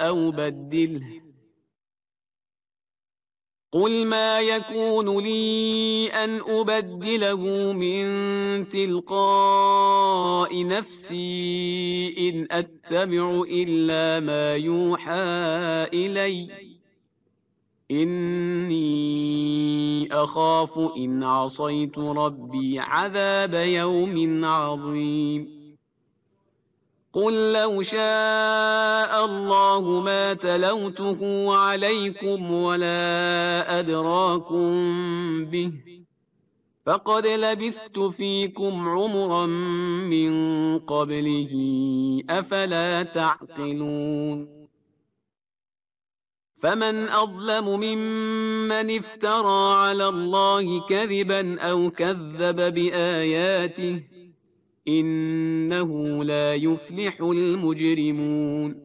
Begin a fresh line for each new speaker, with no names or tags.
أو بدله قل ما يكون لي أن أبدله من تلقاء نفسي إن أتبع إلا ما يوحى إلي إني أخاف إن عصيت ربي عذاب يوم عظيم قل لو شاء الله ما تلوته عليكم ولا أدراكم به فقد لبثت فيكم عمرا من قبله أفلا تعقلون فمن أظلم ممن افترى على الله كذبا أو كذب بآياته إنه لا يفلح المجرمون